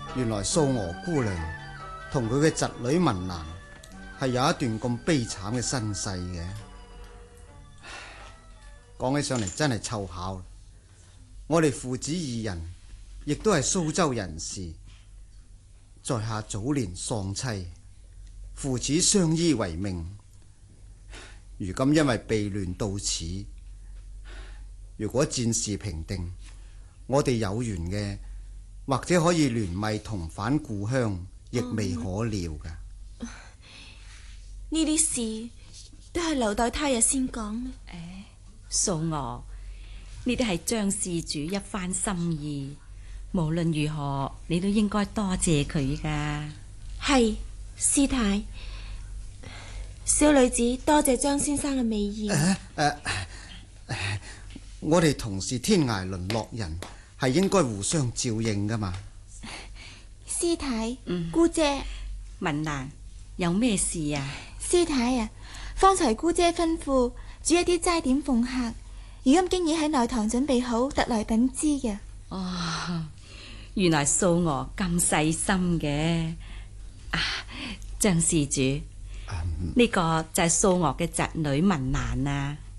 原來素娥姑娘同佢嘅侄女文蘭係有一段咁悲慘嘅身世嘅。講起上嚟真係湊巧，我哋父子二人亦都係蘇州人士，在下早年喪妻，父子相依為命，如今因為避亂到此，如果戰事平定，我哋有緣嘅，或者可以聯袂同返故鄉，亦未可料噶。 呢啲事都係留待他日先講。 素娥，呢啲係張事主一番心意，無論如何，你都應該多謝佢噶。 係，師太，小女子多謝張先生嘅美意。 我哋同是天涯淪落人，係應該互相照應噶嘛。 師太，姑姐， 文蘭，有咩事啊？ 師太啊，方才姑姐吩咐煮一啲齋點奉客，如今經已喺內堂準備好，特來稟知嘅。 哦，原來素娥咁細心嘅。張事主，呢個就係素娥嘅侄女文蘭啊。